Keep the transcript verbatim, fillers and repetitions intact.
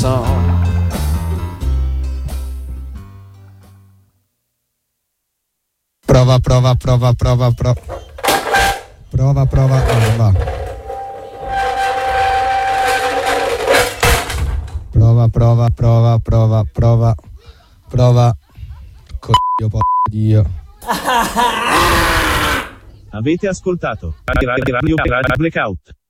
Prova, prova, prova, prova, prova. Prova, prova, ah, va. Prova, prova, prova, prova, prova. Prova. Coglio, po' Dio. Avete ascoltato Radio Radio Blackout.